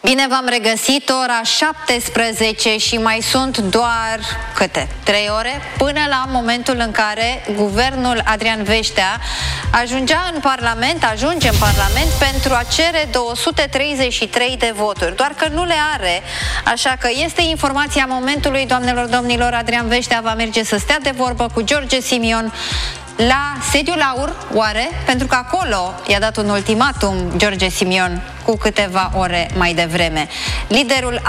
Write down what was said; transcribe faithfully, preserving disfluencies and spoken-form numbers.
Bine v-am regăsit, ora șaptesprezece și mai sunt doar, câte? Trei ore? Până la momentul în care guvernul Adrian Veștea ajungea în Parlament, ajunge în Parlament pentru a cere două sute treizeci și trei de voturi. Doar că nu le are, așa că este informația momentului, doamnelor, domnilor, Adrian Veștea va merge să stea de vorbă cu George Simion la sediul Aur, oare? Pentru că acolo i-a dat un ultimatum George Simion cu câteva ore mai devreme. Liderul